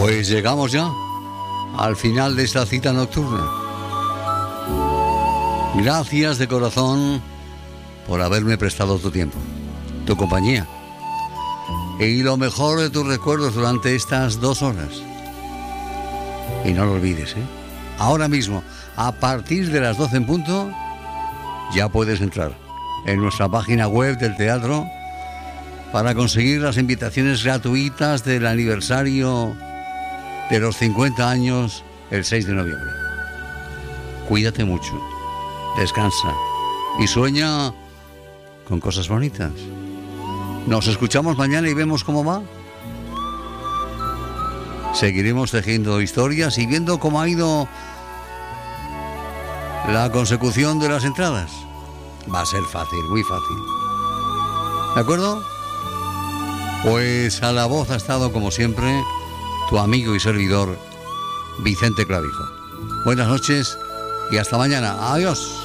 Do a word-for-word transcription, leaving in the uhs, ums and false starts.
Pues llegamos ya al final de esta cita nocturna. Gracias de corazón por haberme prestado tu tiempo, tu compañía y lo mejor de tus recuerdos durante estas dos horas. Y no lo olvides, ¿eh? Ahora mismo, a partir de las doce en punto, ya puedes entrar en nuestra página web del teatro para conseguir las invitaciones gratuitas del aniversario de los cincuenta años el seis de noviembre. Cuídate mucho, descansa y sueña con cosas bonitas. Nos escuchamos mañana y vemos cómo va. Seguiremos tejiendo historias y viendo cómo ha ido la consecución de las entradas. Va a ser fácil, muy fácil. ¿De acuerdo? Pues a la voz ha estado, como siempre, tu amigo y servidor, Vicente Clavijo. Buenas noches y hasta mañana. Adiós.